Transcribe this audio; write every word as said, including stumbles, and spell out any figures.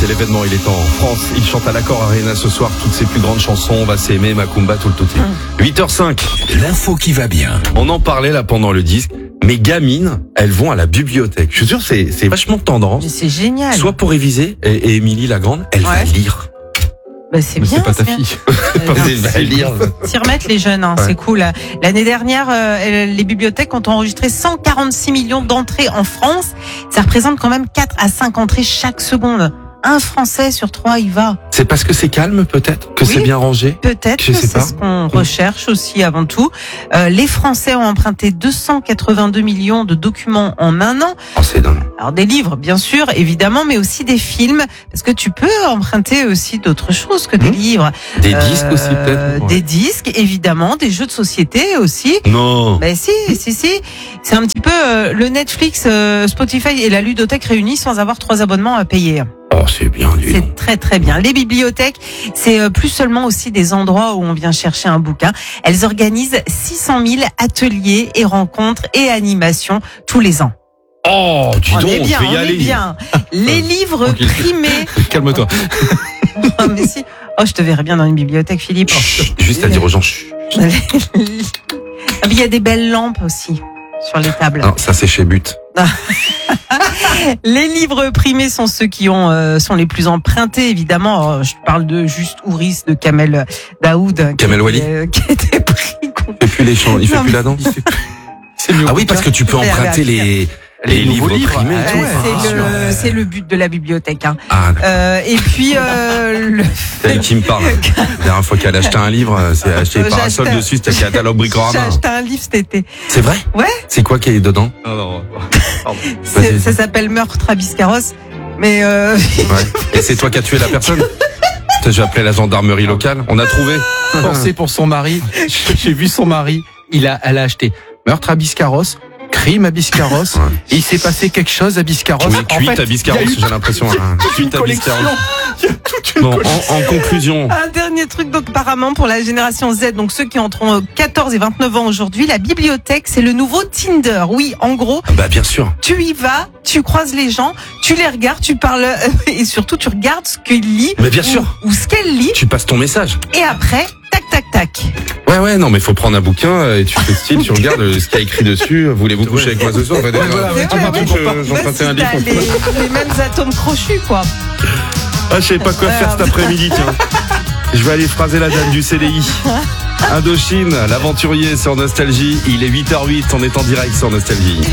c'est l'événement, il est en France. Il chante à l'Accor Arena ce soir toutes ses plus grandes chansons. On va s'aimer, Macumba, tout le tout. huit heures cinq. L'info qui va bien. On en parlait là pendant le disque. Mes gamines, elles vont à la bibliothèque. Je suis sûr, c'est, c'est vachement tendance. Mais c'est génial. Soit pour réviser, et, et Émilie la grande, elle Ouais. va lire. Bah, c'est Mais bien. c'est pas ta bien. fille. Elle va lire. S'y remettre les jeunes, hein, Ouais. c'est cool. L'année dernière, euh, les bibliothèques ont enregistré cent quarante-six millions d'entrées en France. Ça représente quand même quatre à cinq entrées chaque seconde. Un Français sur trois y va. C'est parce que c'est calme, peut-être? Que Oui. c'est bien rangé? Peut-être Je que sais c'est pas. ce qu'on recherche aussi avant tout. Euh, les Français ont emprunté deux cent quatre-vingt-deux millions de documents en un an. Oh, c'est dingue. Alors des livres, bien sûr, évidemment, mais aussi des films, parce que tu peux emprunter aussi d'autres choses que des Mmh. livres. Des Euh, disques aussi, peut-être? Ouais. Des disques, évidemment, des jeux de société aussi. Non. Ben si, si, si. C'est un petit peu euh, le Netflix, euh, Spotify et la ludothèque réunis sans avoir trois abonnements à payer. Oh, c'est bien, dis donc. C'est très très bien. Les bibliothèques, c'est euh, plus seulement aussi des endroits où on vient chercher un bouquin. Elles organisent six cent mille ateliers et rencontres et animations tous les ans. Oh, dis on donc, est bien, je vais y on aller. est bien. Les livres Tranquille. primés. Calme-toi. Oh, mais si. Oh, je te verrais bien dans une bibliothèque, Philippe. Chut, juste à dire aux gens, chut. Ah, mais il y a des belles lampes aussi sur les tables. Non, ça c'est chez But. Les livres primés sont ceux qui ont euh, sont les plus empruntés, évidemment. Alors, je parle de Juste Ouris, de Kamel Daoud. Kamel qui, Wally. euh, qui a été pris contre. Il fait plus les chants, il fait Non, plus mais- la danse. C'est mieux. Ah oui, parce que tu peux Regarde, emprunter regarde, les, Les les nouveaux livres livres, primés et ouais, tout. Ouais, Ah, c'est sûr. le c'est le but de la bibliothèque. Hein. Ah, d'accord. Euh, et puis euh, le C'est elle qui me parle. La dernière fois qu'elle a acheté un livre, c'est acheté J'ai parasol acheté un- dessus, c'était catalogue j'ai Bricorama. acheté un livre cet été. C'est vrai? Ouais. C'est quoi qui est dedans? Non, non. Pardon. C'est- Vas-y. Ça s'appelle Meurtre à Biscarrosse. Mais euh, Ouais. Et c'est toi qui as tué la personne? Putain, je vais appeler la gendarmerie locale. On a trouvé. Pensez pour son mari. J'ai vu son mari. Il a, elle a acheté meurtre à Biscarrosse, crime à Biscarrosse. Ouais. Et il s'est passé quelque chose à Biscarrosse. Oui, En cuite fait, à Biscarrosse, il y a eu j'ai l'impression. hein. toute une Cuite à collection. Biscarrosse. Il y a toute une Bon, collection. en, en conclusion. un dernier truc, donc apparemment pour la génération Z, donc ceux qui entrent quatorze et vingt-neuf ans aujourd'hui, la bibliothèque c'est le nouveau Tinder. Oui, en gros, Ah bah, bien sûr. tu y vas, tu croises les gens, tu les regardes, tu parles euh, et surtout tu regardes ce qu'ils lisent Mais bien ou, sûr. ou ce qu'elle lit Tu passes ton message. et après tac tac tac. Ouais, ouais, non, mais faut prendre un bouquin euh, et tu fais style, tu regardes euh, ce qu'il y a écrit dessus. Voulez-vous coucher avec moi ce soir? Ouais, voilà, ouais, tu m'as ouais, dit que j'empruntais un Bah, si livre. t'as les, les mêmes atomes crochus quoi. Ah, je sais pas quoi faire cet après-midi, tiens. Je vais aller phraser la dame du C D I. Indochine, l'aventurier sur Nostalgie. Il est huit heures huit, on est en direct sur Nostalgie.